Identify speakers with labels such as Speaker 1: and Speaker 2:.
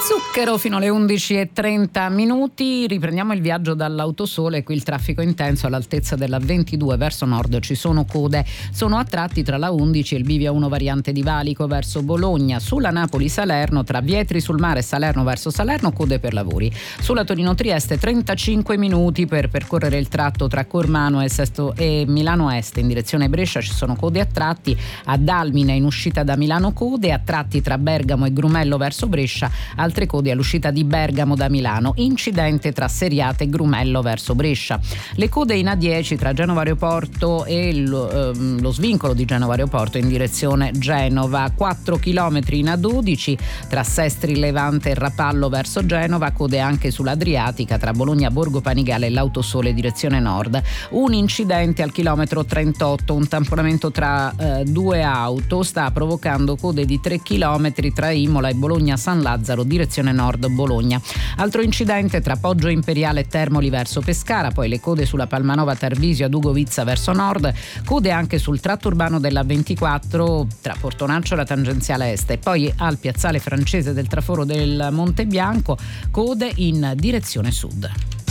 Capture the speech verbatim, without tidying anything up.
Speaker 1: Zucchero fino alle undici e trenta minuti, riprendiamo il viaggio dall'Autosole. Qui il traffico intenso all'altezza della ventidue verso nord, ci sono code, sono a tratti tra la undici e il bivio uno variante di Valico verso Bologna, sulla Napoli-Salerno tra Vietri sul Mare e Salerno verso Salerno code per lavori, sulla Torino-Trieste trentacinque minuti per percorrere il tratto tra Cormano e, Sesto e Milano Est in direzione Brescia, ci sono code a tratti, a Dalmine in uscita da Milano code, a tratti tra Bergamo e Grumello verso Brescia, altre code all'uscita di Bergamo da Milano, incidente tra Seriate e Grumello verso Brescia. Le code in A dieci tra Genova Aeroporto e lo, ehm, lo svincolo di Genova Aeroporto in direzione Genova, quattro chilometri in A dodici tra Sestri Levante e Rapallo verso Genova, code anche sull'Adriatica tra Bologna Borgo Panigale e l'Autosole direzione nord. Un incidente al chilometro trentotto, un tamponamento tra eh, due auto sta provocando code di tre chilometri tra Imola e Bologna San Lazzaro direzione nord Bologna. Altro incidente tra Poggio Imperiale e Termoli verso Pescara, poi le code sulla Palmanova Tarvisio ad Ugovizza verso nord, code anche sul tratto urbano della ventiquattro tra Portonaccio e la tangenziale est, e poi al piazzale francese del traforo del Monte Bianco code in direzione sud.